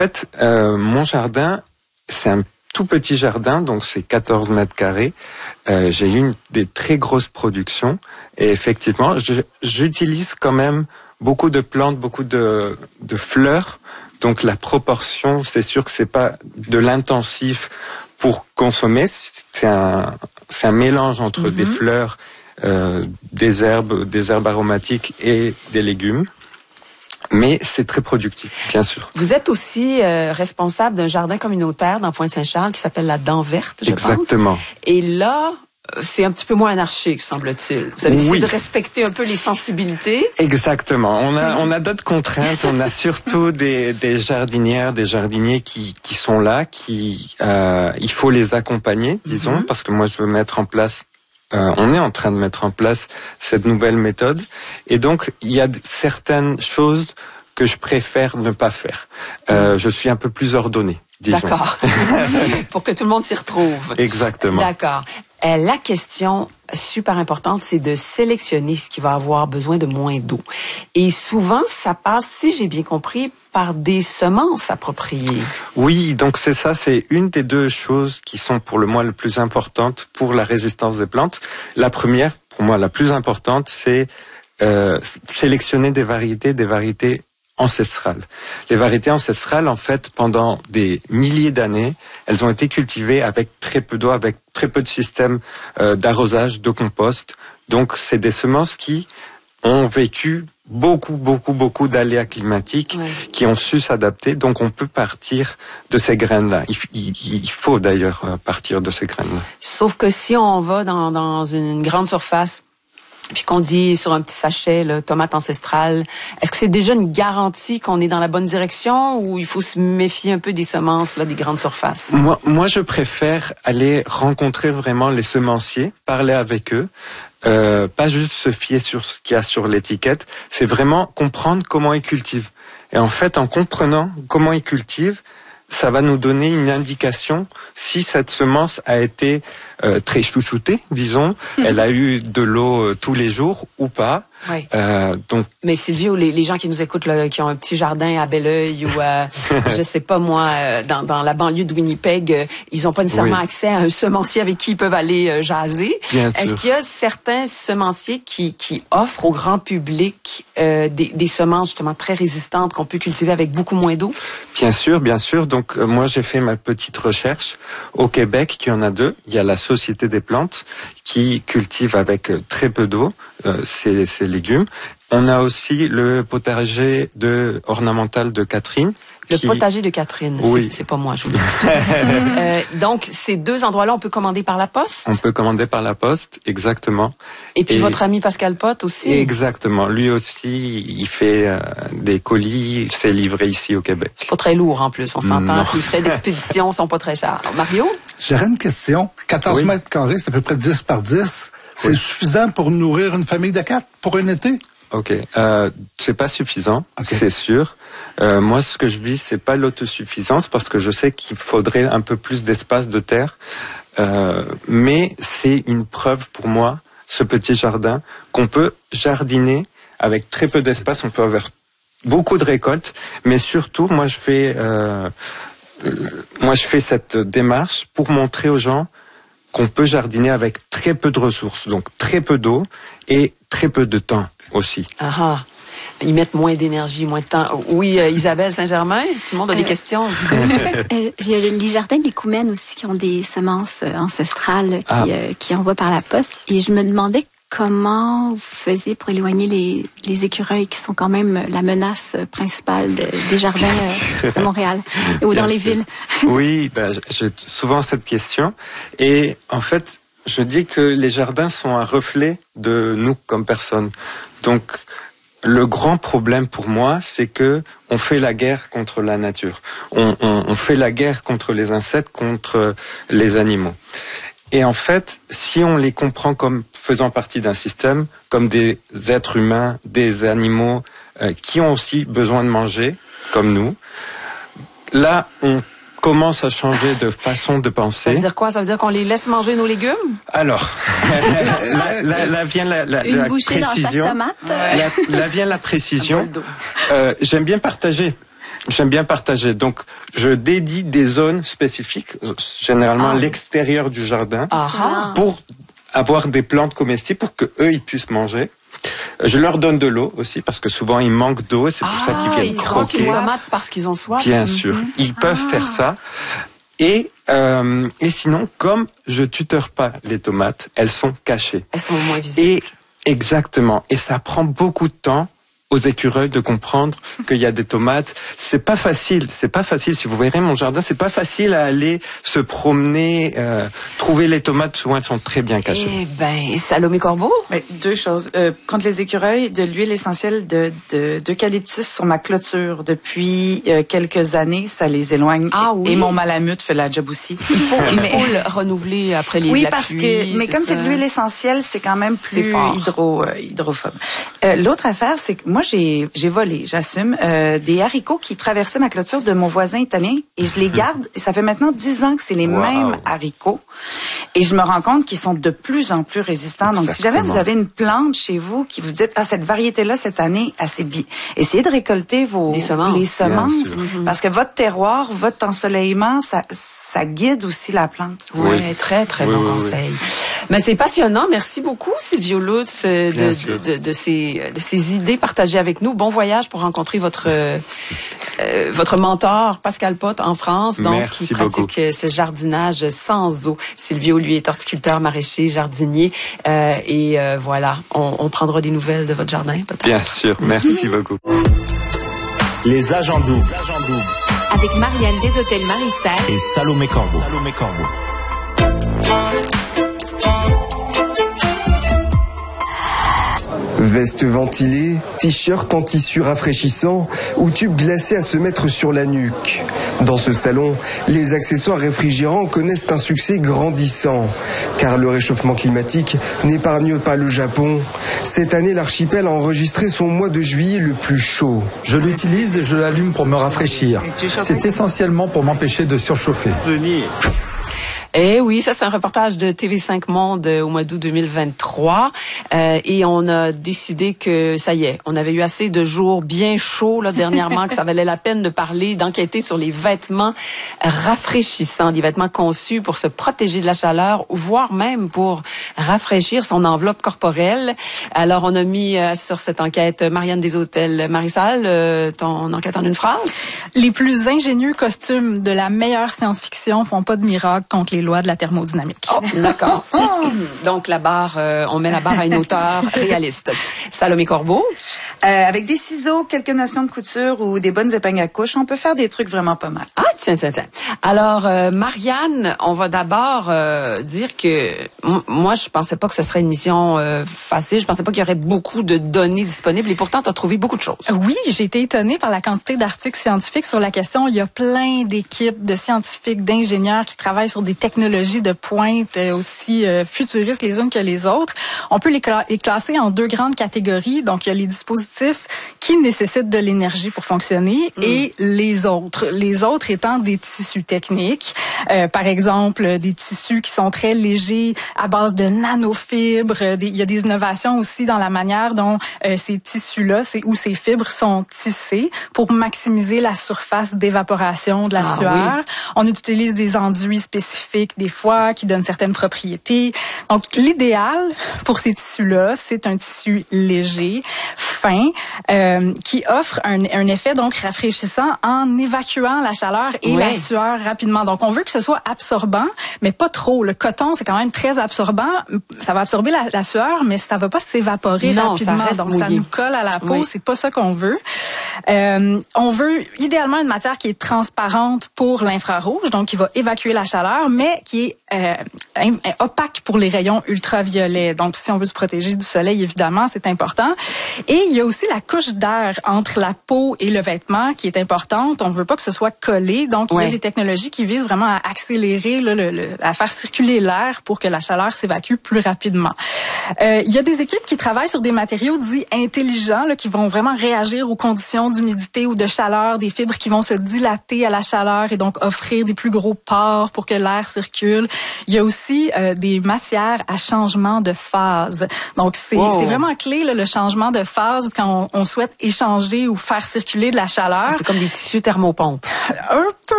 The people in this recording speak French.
fait, mon jardin, c'est un tout petit jardin, donc c'est 14 mètres carrés. J'ai eu des très grosses productions et effectivement, j'utilise quand même beaucoup de plantes, beaucoup de fleurs. Donc la proportion, c'est sûr que c'est pas de l'intensif pour consommer. C'est un mélange entre des fleurs, des herbes aromatiques et des légumes. Mais c'est très productif, bien sûr. Vous êtes aussi responsable d'un jardin communautaire dans Pointe-Saint-Charles qui s'appelle la Dent Verte, je pense. Exactement. Et là, c'est un petit peu moins anarchique, semble-t-il. Vous avez essayé de respecter un peu les sensibilités. Exactement. On a d'autres contraintes. On a surtout des jardinières, des jardiniers qui sont là, il faut les accompagner, disons, parce que moi je veux mettre en place. On est en train de mettre en place cette nouvelle méthode. Et donc, il y a certaines choses que je préfère ne pas faire. Je suis un peu plus ordonné, disons. D'accord. Pour que tout le monde s'y retrouve. Exactement. D'accord. La question super importante, c'est de sélectionner ce qui va avoir besoin de moins d'eau. Et souvent, ça passe, si j'ai bien compris, par des semences appropriées. Oui, donc c'est ça, c'est une des deux choses qui sont pour moi le plus importantes pour la résistance des plantes. La première, pour moi la plus importante, c'est sélectionner des variétés ancestrales. Les variétés ancestrales, en fait, pendant des milliers d'années, elles ont été cultivées avec très peu d'eau, avec très peu de systèmes d'arrosage, de compost. Donc, c'est des semences qui ont vécu beaucoup d'aléas climatiques, qui ont su s'adapter. Donc, on peut partir de ces graines-là. Il faut d'ailleurs partir de ces graines-là. Sauf que si on va dans une grande surface, puis qu'on dit sur un petit sachet, là, tomate ancestrale, est-ce que c'est déjà une garantie qu'on est dans la bonne direction ou il faut se méfier un peu des semences là, des grandes surfaces? Moi, je préfère aller rencontrer vraiment les semenciers, parler avec eux, pas juste se fier sur ce qu'il y a sur l'étiquette, c'est vraiment comprendre comment ils cultivent. Et en fait, en comprenant comment ils cultivent, ça va nous donner une indication si cette semence a été très chouchoutée, disons, elle a eu de l'eau tous les jours ou pas. Oui. Donc. Mais Sylvie, les gens qui nous écoutent, là, qui ont un petit jardin à Belleuil ou je sais pas moi, dans la banlieue de Winnipeg, ils n'ont pas nécessairement accès à un semencier avec qui ils peuvent aller jaser. Est-ce qu'il y a certains semenciers qui offrent au grand public des semences justement très résistantes qu'on peut cultiver avec beaucoup moins d'eau? Bien sûr. Donc moi j'ai fait ma petite recherche au Québec. Il y en a deux. Il y a la Société des plantes qui cultive avec très peu d'eau ces légumes. On a aussi le potager ornemental de Catherine. Potager de Catherine, oui. C'est pas moi, je vous le dis. Donc, ces deux endroits-là, on peut commander par la poste? On peut commander par la poste, exactement. Et puis votre ami Pascal Pot aussi? Exactement. Lui aussi, il fait des colis, c'est livré ici au Québec. Pas très lourd en plus, on s'entend. Les frais d'expédition sont pas très chers. Alors, Mario? J'aurais une question. 14 mètres carrés, c'est à peu près 10 par 10. C'est suffisant pour nourrir une famille de 4 pour un été? Ok, c'est pas suffisant, c'est sûr. Moi, ce que je vis, c'est pas l'autosuffisance parce que je sais qu'il faudrait un peu plus d'espace de terre. Mais c'est une preuve pour moi, ce petit jardin, qu'on peut jardiner avec très peu d'espace. On peut avoir beaucoup de récoltes, mais surtout, moi, je fais cette démarche pour montrer aux gens qu'on peut jardiner avec très peu de ressources, donc très peu d'eau et très peu de temps aussi. Ah, ils mettent moins d'énergie, moins de temps. Oui, Isabelle Saint-Germain, tout le monde a des questions. Il y a les jardins des Coumènes aussi qui ont des semences ancestrales qui envoient par la poste. Et je me demandais comment vous faisiez pour éloigner les écureuils qui sont quand même la menace principale des jardins de Montréal ou dans les villes. Oui, j'ai souvent cette question. Et en fait, je dis que les jardins sont un reflet de nous comme personnes. Donc, le grand problème pour moi, c'est que on fait la guerre contre la nature. On fait la guerre contre les insectes, contre les animaux. Et en fait, si on les comprend comme faisant partie d'un système, comme des êtres humains, des animaux qui ont aussi besoin de manger, comme nous, là, on commence à changer de façon de penser. Ça veut dire quoi? Ça veut dire qu'on les laisse manger nos légumes? Alors, là vient la bouchée précision. Dans chaque tomate. Là vient la précision. J'aime bien partager. J'aime bien partager. Donc, je dédie des zones spécifiques, généralement à l'extérieur du jardin, pour avoir des plantes comestibles pour que eux ils puissent manger. Je leur donne de l'eau aussi parce que souvent ils manquent d'eau et c'est pour ça qu'ils viennent croquer. Ils tomates parce qu'ils ont soif. Bien sûr, ils peuvent faire ça. Et sinon, comme je tuteur pas les tomates, elles sont cachées. Elles sont moins visibles. Et exactement. Et ça prend beaucoup de temps aux écureuils de comprendre qu'il y a des tomates. C'est pas facile. Si vous verrez mon jardin, c'est pas facile à aller se promener, trouver les tomates. Souvent, elles sont très bien cachées. Eh ben, Salomé Corbeau? Deux choses. Contre les écureuils, de l'huile essentielle d'eucalyptus sur ma clôture depuis quelques années, ça les éloigne. Ah oui. Et mon malamute fait la job aussi. Il faut le renouveler après la pluie. Mais comme c'est de l'huile essentielle, c'est quand même plus hydrophobe. L'autre affaire, c'est que moi, j'ai volé, j'assume, des haricots qui traversaient ma clôture de mon voisin italien et je les garde. Et ça fait maintenant 10 ans que c'est les mêmes haricots. Et je me rends compte qu'ils sont de plus en plus résistants. Donc, si jamais vous avez une plante chez vous qui vous dites, cette variété-là, cette année, essayez de récolter les semences. Parce que votre terroir, votre ensoleillement, ça guide aussi la plante. Oui, très, très bon conseil. Mais c'est passionnant. Merci beaucoup, Sylvio Lutz, de ces idées partagées avec nous. Bon voyage pour rencontrer votre mentor, Pascal Pot, en France, donc, qui pratique ce jardinage sans eau. Sylvio, lui, est horticulteur, maraîcher, jardinier. Voilà, on prendra des nouvelles de votre jardin, peut-être. Bien sûr. Merci beaucoup. Les agents doubles. Avec Marianne Deshôtels-Marissal et Salomé Corbeau. Veste ventilée, t-shirt en tissu rafraîchissant ou tube glacé à se mettre sur la nuque. Dans ce salon, les accessoires réfrigérants connaissent un succès grandissant, car le réchauffement climatique n'épargne pas le Japon. Cette année, l'archipel a enregistré son mois de juillet le plus chaud. Je l'utilise et je l'allume pour me rafraîchir. C'est essentiellement pour m'empêcher de surchauffer. Eh oui, ça c'est un reportage de TV5 Monde au mois d'août 2023 et on a décidé que ça y est, on avait eu assez de jours bien chauds là dernièrement que ça valait la peine de parler, d'enquêter sur les vêtements rafraîchissants, des vêtements conçus pour se protéger de la chaleur, voire même pour rafraîchir son enveloppe corporelle. Alors on a mis sur cette enquête Marianne Deshôtels-Marissal, ton enquête en une phrase. Les plus ingénieux costumes de la meilleure science-fiction font pas de miracle contre les lois de la thermodynamique. Oh, d'accord. Donc la barre, on met la barre à une hauteur réaliste. Salomé Corbeau. Avec des ciseaux, quelques notions de couture ou des bonnes épingles à couche, on peut faire des trucs vraiment pas mal. Ah, tiens. Alors, Marianne, on va d'abord dire que moi, je pensais pas que ce serait une mission facile. Je pensais pas qu'il y aurait beaucoup de données disponibles et pourtant, tu as trouvé beaucoup de choses. Oui, j'ai été étonnée par la quantité d'articles scientifiques sur la question. Il y a plein d'équipes de scientifiques, d'ingénieurs qui travaillent sur des technologies de pointe aussi futuristes les unes que les autres. On peut les classer en deux grandes catégories. Donc, il y a les dispositifs qui nécessitent de l'énergie pour fonctionner et les autres. Les autres étant des tissus techniques. Par exemple, des tissus qui sont très légers à base de nanofibres. Il y a des innovations aussi dans la manière dont ces tissus-là ou ces fibres sont tissés pour maximiser la surface d'évaporation de la sueur. Oui. On utilise des enduits spécifiques des fois qui donnent certaines propriétés. Donc, l'idéal pour ces tissus-là, c'est un tissu léger, fin, qui offre un effet donc rafraîchissant en évacuant la chaleur et la sueur rapidement. Donc, on veut que ce soit absorbant, mais pas trop. Le coton, c'est quand même très absorbant. Ça va absorber la sueur, mais ça va pas s'évaporer rapidement. Ça reste donc, mouillé. Ça nous colle à la peau. Oui. C'est pas ça qu'on veut. On veut idéalement une matière qui est transparente pour l'infrarouge, donc qui va évacuer la chaleur, mais qui est opaque pour les rayons ultraviolets. Donc, si on veut se protéger du soleil, évidemment, c'est important. Et il y a aussi la couche d'air entre la peau et le vêtement qui est importante. On ne veut pas que ce soit collé. Donc, il y a des technologies qui visent vraiment à accélérer, à faire circuler l'air pour que la chaleur s'évacue plus rapidement. Il y a des équipes qui travaillent sur des matériaux dits intelligents, qui vont vraiment réagir aux conditions d'humidité ou de chaleur, des fibres qui vont se dilater à la chaleur et donc offrir des plus gros pores pour que l'air circule. Il y a aussi aussi des matières à changement de phase. Donc, c'est vraiment clé, là, le changement de phase quand on souhaite échanger ou faire circuler de la chaleur. C'est comme des tissus thermopompes. Un peu